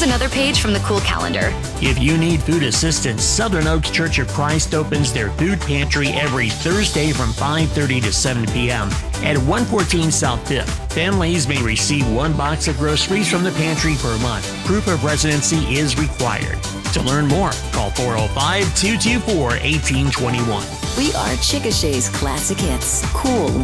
Here's another page from the cool calendar. If you need food assistance, Southern Oaks Church of Christ opens their food pantry every Thursday from 5:30 to 7 p.m. at 114 South 5th. Families may receive one box of groceries from the pantry per month. Proof of residency is required. To learn more, call 405-224-1821. We are Chickasha's classic hits. Cool